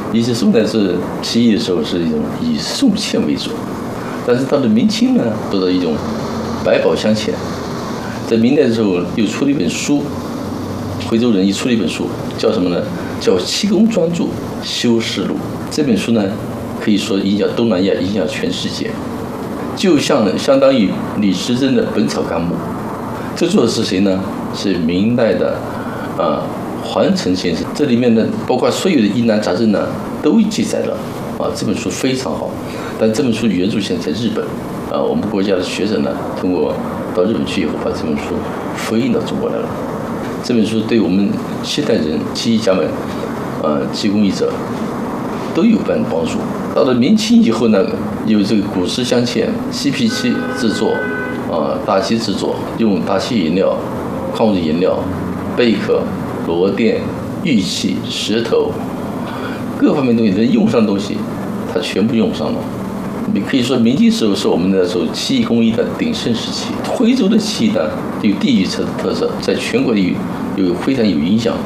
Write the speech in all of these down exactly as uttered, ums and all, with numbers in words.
以前宋代是漆艺的时候是一种以宋嵌为主，但是到了明清呢，做到一种百宝镶嵌。在明代的时候又出了一本书，徽州人又出了一本书，叫什么呢？叫《漆工专著修饰录》。这本书呢，可以说影响东南亚，影响全世界，就像相当于李时珍的《本草纲目》。这作者是谁呢？是明代的啊黄承先生。这里面呢，包括所有的疑难杂症呢，都记载了啊。这本书非常好，但这本书原著现在在日本啊。我们国家的学生呢，通过到日本去以后，把这本书复印到中国来了。这本书对我们现代人、漆艺家们、呃，漆工艺者都有帮帮助。到了明清以后呢，有这个古石镶嵌、漆皮漆制作，啊、呃，大漆制作，用大漆颜料、矿物质颜料、贝壳、螺钿、玉器、石头，各方面东西能用上的东西，它全部用上了。你可以说，明清时候是我们的时候漆艺工艺的鼎盛时期。徽州的漆艺呢，有地域特特色，在全国有有非常有影响。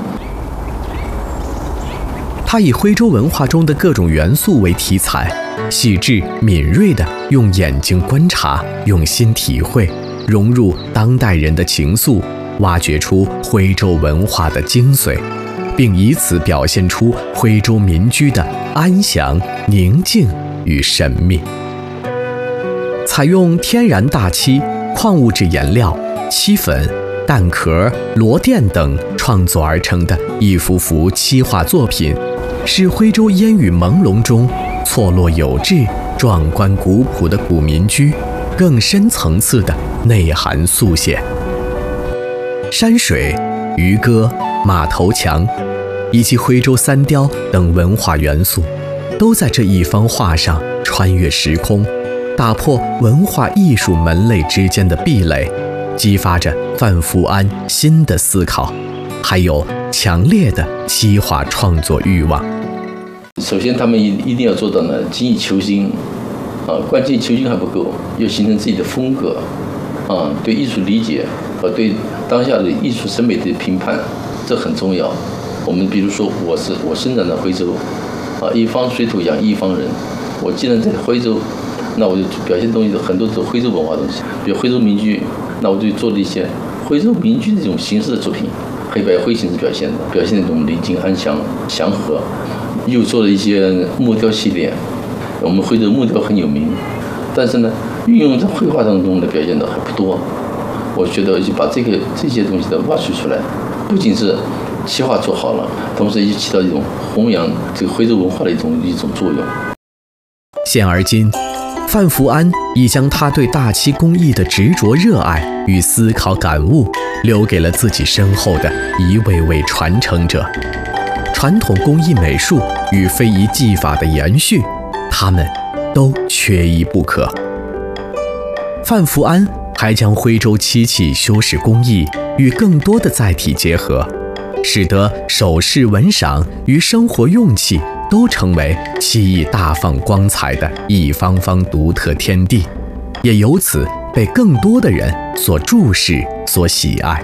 他以徽州文化中的各种元素为题材，细致敏锐地用眼睛观察，用心体会，融入当代人的情愫，挖掘出徽州文化的精髓，并以此表现出徽州民居的安详、宁静与神秘。采用天然大漆、矿物质颜料、漆粉、蛋壳、螺钿等创作而成的一幅幅漆画作品，是徽州烟雨朦胧中错落有致、壮观古朴的古民居更深层次的内涵速写。山水、渔歌、马头墙以及徽州三雕等文化元素，都在这一方画上穿越时空，打破文化艺术门类之间的壁垒，激发着范福安新的思考，还有强烈的漆画创作欲望。 首先，他们一一定要做到呢，精益求精，啊，关键求精还不够，要形成自己的风格，啊，对艺术理解和对当下的艺术审美的评判，这很重要。我们比如说，我是我生长在徽州，啊，一方水土养一方人。我既然在徽州，那我就表现东西很多都是徽州文化东西，比如徽州民居，那我就做了一些徽州民居的这种形式的作品，黑白灰形式表现的，表现那种宁静安详、祥和。又做了一些木雕系列，我们徽州木雕很有名，但是呢，运用在绘画当中的表现的还不多。我觉得就把这个这些东西都挖掘出来，不仅是漆画做好了，同时也起到一种弘扬这个徽州文化的一种一种作用。 现而今，范福安已将他对大漆工艺的执着热爱与思考感悟，留给了自己身后的一位位传承者。传统工艺美术与非遗技法的延续，他们都缺一不可。范福安还将徽州漆器修饰工艺与更多的载体结合，使得首饰文赏与生活用器都成为漆艺大放光彩的一方方独特天地，也由此被更多的人所注视、所喜爱。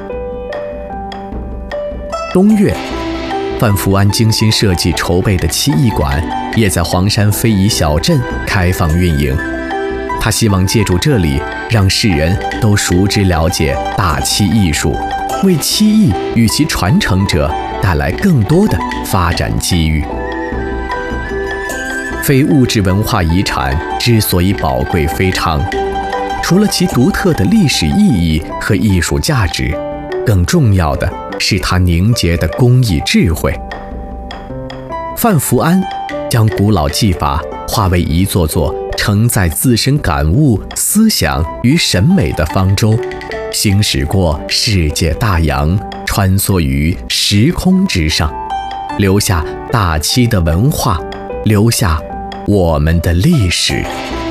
冬月，范福安精心设计筹备的漆艺馆也在黄山非遗小镇开放运营。他希望借助这里，让世人都熟知了解大漆艺术，为漆艺与其传承者带来更多的发展机遇。非物质文化遗产之所以宝贵非常，除了其独特的历史意义和艺术价值，更重要的是它凝结的工艺智慧。范福安将古老技法化为一座座承载自身感悟、思想与审美的方舟，行驶过世界大洋，穿梭于时空之上，留下大漆的文化，留下我们的历史。